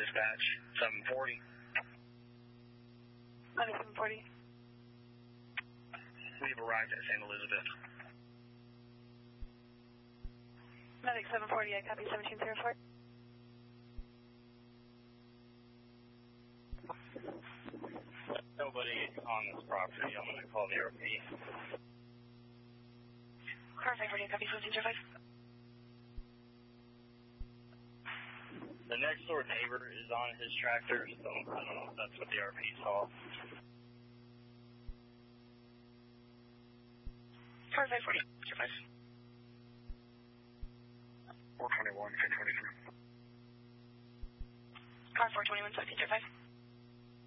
dispatch, 740. Medic 740. We've arrived at St. Elizabeth. Medic 740, I copy 1704. Nobody on this property. I'm going to call the RP. Car 540, I copy 1705. The next door neighbor is on his tractor, so I don't know if that's what the RP saw. Car 540, 05. 421, 1023. Car 421, 1705.